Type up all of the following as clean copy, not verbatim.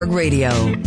Radio.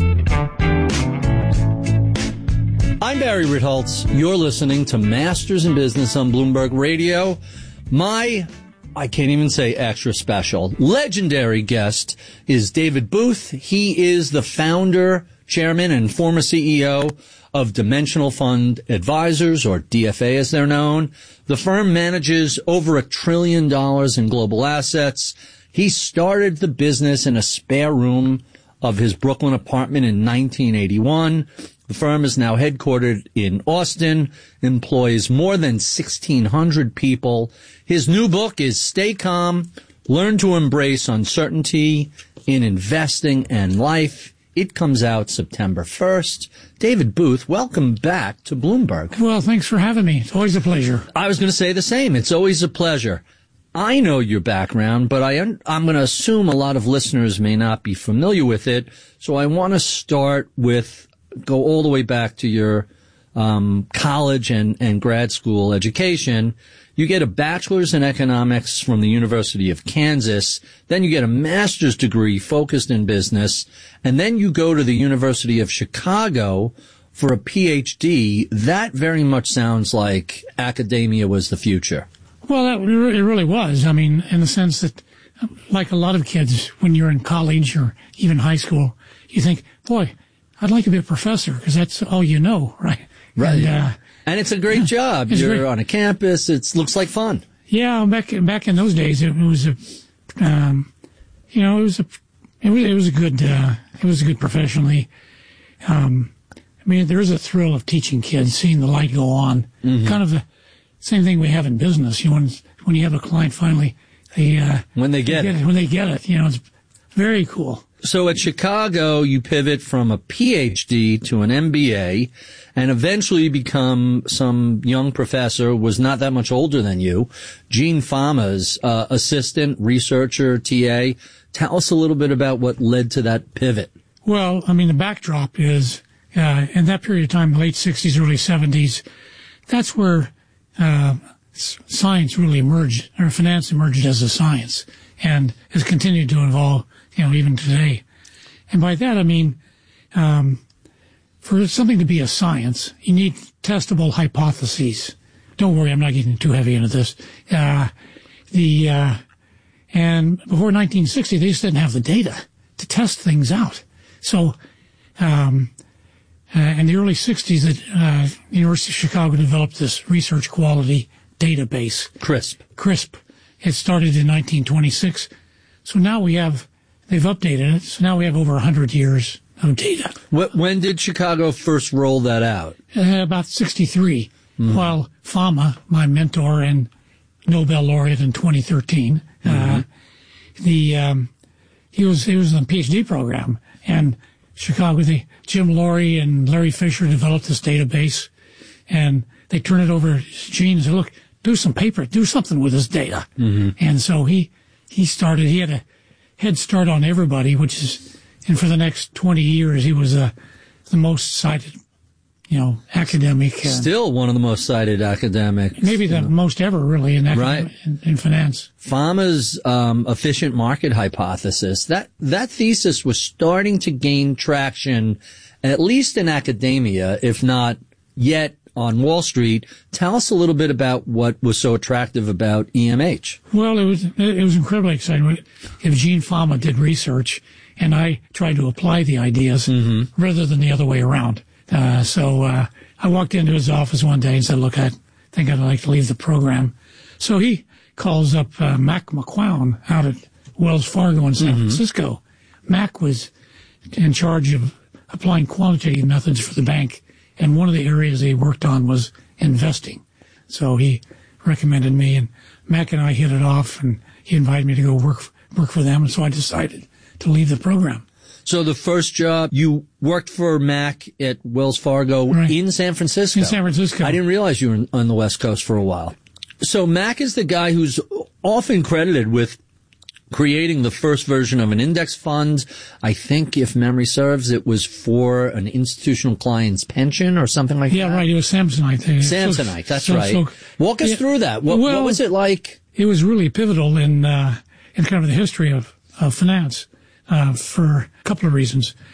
I'm Barry Ritholtz. You're listening to Masters in Business on Bloomberg Radio. I can't even say extra special, legendary guest is David Booth. He is the founder, chairman, and former CEO of Dimensional Fund Advisors, or DFA as they're known. The firm manages over $1 trillion in global assets. He started the business in a spare room of his Brooklyn apartment in 1981. The firm is now headquartered in Austin, employs more than 1,600 people. His new book is Stay Calm, Learn to Embrace Uncertainty in Investing and Life. It comes out September 1st. David Booth, welcome back to Bloomberg. Well, thanks for having me. It's always a pleasure. I was going to say the same. It's always a pleasure. I know your background, but I'm going to assume a lot of listeners may not be familiar with it. So I want to go all the way back to your college and grad school education. You get a bachelor's in economics from the University of Kansas. Then you get a master's degree focused in business. And then you go to the University of Chicago for a PhD. That very much sounds like academia was the future. Well, it really was. I mean, in the sense that, like a lot of kids, when you're in college or even high school, you think, boy, I'd like to be a professor because that's all you know, right? Right. And it's a great job. You're great. On a campus. It looks like fun. Yeah, back in those days, it was a good professionally. I mean, there is a thrill of teaching kids, seeing the light go on. Mm-hmm. Kind of the same thing we have in business. You know, when you have a client finally, when they get it, you know, it's very cool. So at Chicago, you pivot from a PhD to an MBA and eventually become some young professor, was not that much older than you, Gene Fama's assistant, researcher, TA. Tell us a little bit about what led to that pivot. Well, I mean, the backdrop is, in that period of time, the late 60s, early 70s, that's where science really emerged, or finance emerged as a science, and has continued to evolve, you know, even today. And by that, I mean, for something to be a science, you need testable hypotheses. Don't worry, I'm not getting too heavy into this. And before 1960, they just didn't have the data to test things out. So, in the early 60s, the University of Chicago developed this research quality database. CRISP. It started in 1926. So now they've updated it. So now we have over 100 years of data. When did Chicago first roll that out? About 63. Mm-hmm. While Fama, my mentor and Nobel laureate in 2013, he was in the PhD program, and Chicago, Jim Laurie and Larry Fisher developed this database, and they turned it over to Gene and said, look, do something with this data. Mm-hmm. And so he had a head start on everybody, and for the next 20 years, he was the most cited, academic. Still one of the most cited academics. Maybe the most ever, really, in finance. Fama's efficient market hypothesis, that thesis was starting to gain traction, at least in academia, if not yet on Wall Street. Tell us a little bit about what was so attractive about EMH. Well, it was incredibly exciting. If Gene Fama did research, and I tried to apply the ideas rather than the other way around. So I walked into his office one day and said, look, I think I'd like to leave the program. So he calls up Mac McCown out at Wells Fargo in San Francisco. Mac was in charge of applying quantitative methods for the bank, and one of the areas he worked on was investing. So he recommended me, and Mac and I hit it off, and he invited me to go work for them, and so I decided to leave the program. So the first job, you worked for Mac at Wells Fargo in San Francisco? In San Francisco. I didn't realize you were on the West Coast for a while. So Mac is the guy who's often credited with creating the first version of an index fund. I think, if memory serves, it was for an institutional client's pension or something like that. Yeah, right. It was Samsonite. Samsonite, that's right. Walk us through that. What was it like? It was really pivotal in kind of the history of finance. for a couple of reasons.